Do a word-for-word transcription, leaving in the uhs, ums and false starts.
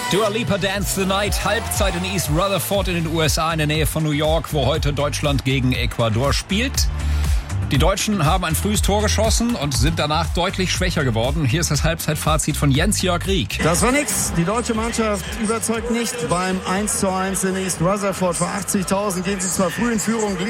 Dua Lipa Dance the Night, Halbzeit in East Rutherford in den U S A in der Nähe von New York, wo heute Deutschland gegen Ecuador spielt. Die Deutschen haben ein frühes Tor geschossen und sind danach deutlich schwächer geworden. Hier ist das Halbzeitfazit von Jens-Jörg Rieck. Das war nix. Die deutsche Mannschaft überzeugt nicht beim eins zu eins in East Rutherford. Vor achtzigtausend gehen sie zwar früh in Führung.